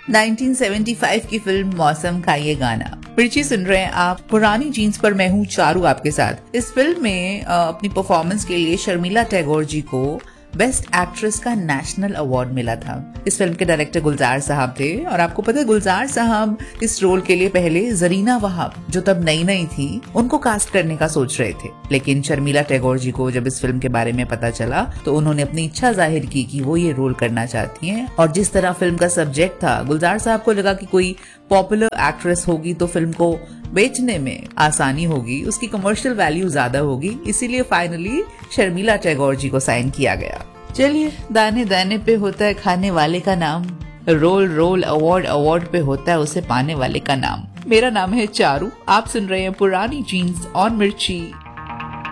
1975 की फिल्म मौसम का ये गाना। मिर्ची सुन रहे हैं आप पुरानी जीन्स पर, मैं हूँ चारू आपके साथ। इस फिल्म में अपनी परफॉर्मेंस के लिए शर्मिला टैगोर जी को बेस्ट एक्ट्रेस का नेशनल अवार्ड मिला था। इस फिल्म के डायरेक्टर गुलजार साहब थे और आपको पता है गुलजार साहब इस रोल के लिए पहले जरीना वहाब, जो तब नई नई थी, उनको कास्ट करने का सोच रहे थे। लेकिन शर्मिला टैगोर जी को जब इस फिल्म के बारे में पता चला तो उन्होंने अपनी इच्छा जाहिर की कि वो ये रोल करना चाहती हैं। और जिस तरह फिल्म का सब्जेक्ट था, गुलजार साहब को लगा कि कोई पॉपुलर एक्ट्रेस होगी तो फिल्म को बेचने में आसानी होगी, उसकी कमर्शियल वैल्यू ज्यादा होगी, इसीलिए फाइनली शर्मिला टैगोर जी को साइन किया गया। चलिए, दाने दाने पे होता है खाने वाले का नाम, रोल रोल अवार्ड अवार्ड पे होता है उसे पाने वाले का नाम। मेरा नाम है चारू, आप सुन रहे हैं पुरानी जीन्स ऑन मिर्ची।